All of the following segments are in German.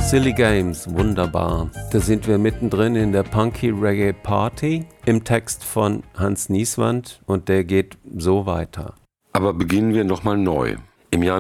Silly Games, wunderbar. Da sind wir mittendrin in der Punky Reggae Party im Text von Hans Nieswand und der geht so weiter. Aber beginnen wir nochmal neu. Im Jahr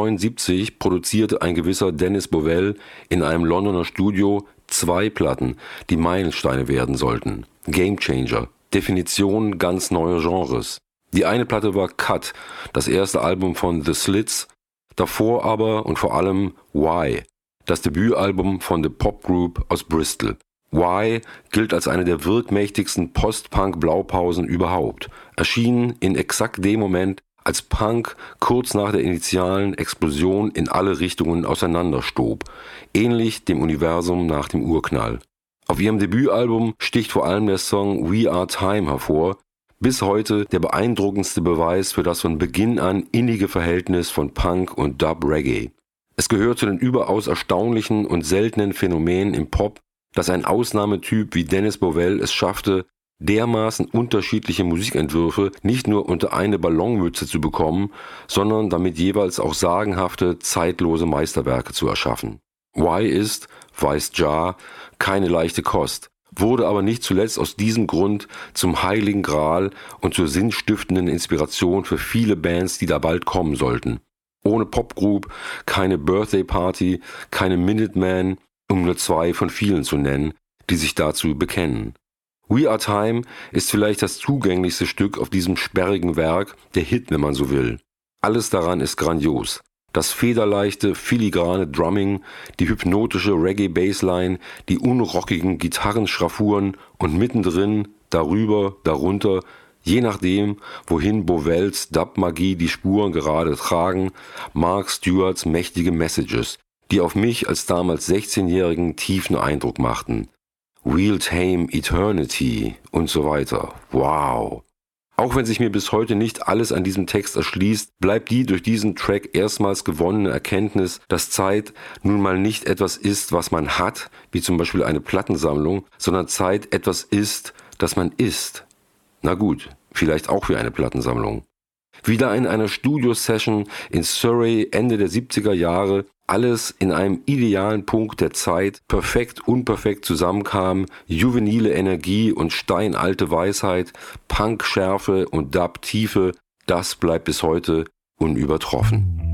1979 produzierte ein gewisser Dennis Bovell in einem Londoner Studio 2 Platten, die Meilensteine werden sollten. Game Changer, Definition ganz neuer Genres. Die eine Platte war Cut, das erste Album von The Slits, davor aber und vor allem Why, das Debütalbum von The Pop Group aus Bristol. Why gilt als eine der wirkmächtigsten Post-Punk-Blaupausen überhaupt, erschienen in exakt dem Moment, als Punk kurz nach der initialen Explosion in alle Richtungen auseinanderstob, ähnlich dem Universum nach dem Urknall. Auf ihrem Debütalbum sticht vor allem der Song We Are Time hervor, bis heute der beeindruckendste Beweis für das von Beginn an innige Verhältnis von Punk und Dub-Reggae. Es gehört zu den überaus erstaunlichen und seltenen Phänomenen im Pop, dass ein Ausnahmetyp wie Dennis Bovell es schaffte, dermaßen unterschiedliche Musikentwürfe nicht nur unter eine Ballonmütze zu bekommen, sondern damit jeweils auch sagenhafte, zeitlose Meisterwerke zu erschaffen. Why ist, weiß Jah, keine leichte Kost, wurde aber nicht zuletzt aus diesem Grund zum heiligen Gral und zur sinnstiftenden Inspiration für viele Bands, die da bald kommen sollten. Ohne Popgroup, keine Birthday Party, keine Minutemen, um nur 2 von vielen zu nennen, die sich dazu bekennen. We Are Time ist vielleicht das zugänglichste Stück auf diesem sperrigen Werk, der Hit, wenn man so will. Alles daran ist grandios. Das federleichte, filigrane Drumming, die hypnotische Reggae-Bassline, die unrockigen Gitarrenschraffuren und mittendrin, darüber, darunter, je nachdem, wohin Bovells Dub-Magie die Spuren gerade tragen, Mark Stewarts mächtige Messages, die auf mich als damals 16-Jährigen tiefen Eindruck machten. We'll tame eternity und so weiter. Wow! Auch wenn sich mir bis heute nicht alles an diesem Text erschließt, bleibt die durch diesen Track erstmals gewonnene Erkenntnis, dass Zeit nun mal nicht etwas ist, was man hat, wie zum Beispiel eine Plattensammlung, sondern Zeit etwas ist, das man ist. Na gut, vielleicht auch wie eine Plattensammlung. Wieder in einer Studio-Session in Surrey Ende der 70er Jahre, alles in einem idealen Punkt der Zeit, perfekt, unperfekt zusammenkam, juvenile Energie und steinalte Weisheit, Punk-Schärfe und Dub-Tiefe, das bleibt bis heute unübertroffen.